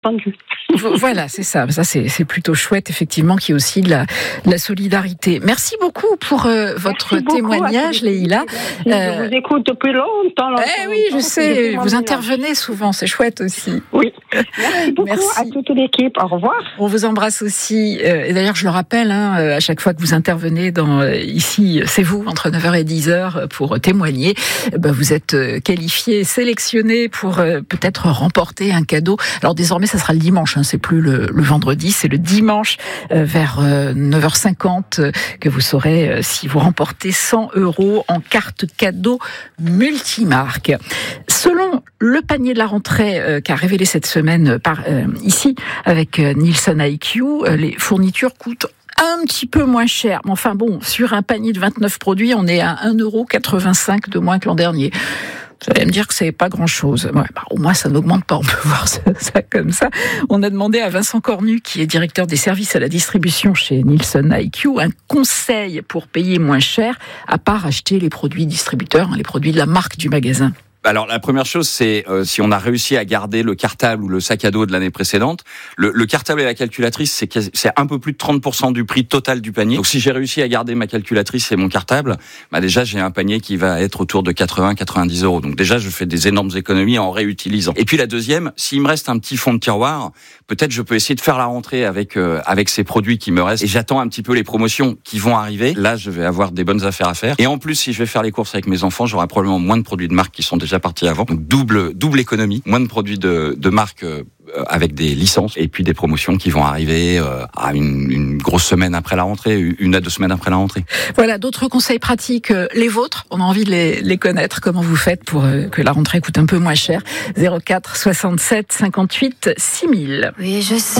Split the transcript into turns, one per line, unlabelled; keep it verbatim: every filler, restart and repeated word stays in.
Entendu.
Voilà, c'est ça. Ça, c'est, c'est plutôt chouette, effectivement, qu'il y ait aussi de la, de la solidarité. Merci beaucoup pour euh, votre
Merci
témoignage, Leïla.
Euh, je vous écoute depuis longtemps. longtemps
eh oui, je sais. Vous intervenez souvent. C'est chouette aussi.
Oui. Merci beaucoup Merci. à toute l'équipe. Au revoir.
On vous embrasse aussi. Et d'ailleurs, je le rappelle, hein, à chaque fois que vous intervenez dans ici, c'est vous, entre neuf heures et dix heures, pour témoigner. Ben, vous êtes qualifié, sélectionné pour peut-être remporter un cadeau. Alors désormais, ça sera le dimanche. Hein, c'est plus le, le vendredi, c'est le dimanche euh, vers euh, neuf heures cinquante euh, que vous saurez euh, si vous remportez cent euros en carte cadeau multimarque. Selon le panier de la rentrée euh, qu'a révélé cette semaine par euh, ici avec euh, Nielsen I Q, euh, les fournitures coûtent un petit peu moins cher. Mais enfin bon, sur un panier de vingt-neuf produits, on est à un euro quatre-vingt-cinq de moins que l'an dernier. Vous allez me dire que c'est pas grand-chose. Ouais, bah, au moins, ça n'augmente pas. On peut voir ça, ça comme ça. On a demandé à Vincent Cornu, qui est directeur des services à la distribution chez Nielsen I Q, un conseil pour payer moins cher, à part acheter les produits distributeurs, hein, les produits de la marque du magasin.
Alors la première chose, c'est euh, si on a réussi à garder le cartable ou le sac à dos de l'année précédente. Le, le cartable et la calculatrice, c'est, quasi, c'est un peu plus de trente pour cent du prix total du panier. Donc si j'ai réussi à garder ma calculatrice et mon cartable, bah déjà j'ai un panier qui va être autour de quatre-vingts à quatre-vingt-dix euros. Donc déjà je fais des énormes économies en réutilisant. Et puis la deuxième, s'il me reste un petit fond de tiroir, peut-être je peux essayer de faire la rentrée avec euh, avec ces produits qui me restent. Et j'attends un petit peu les promotions qui vont arriver. Là je vais avoir des bonnes affaires à faire. Et en plus si je vais faire les courses avec mes enfants, j'aurai probablement moins de produits de marque qui sont déjà parti avant. Donc double double économie, moins de produits de, de marque euh, avec des licences et puis des promotions qui vont arriver euh, à une, une grosse semaine après la rentrée, une à deux semaines après la rentrée.
Voilà, d'autres conseils pratiques, euh, les vôtres, on a envie de les, les connaître. Comment vous faites pour euh, que la rentrée coûte un peu moins cher? zéro quatre soixante-sept cinquante-huit six mille. Oui, je sais.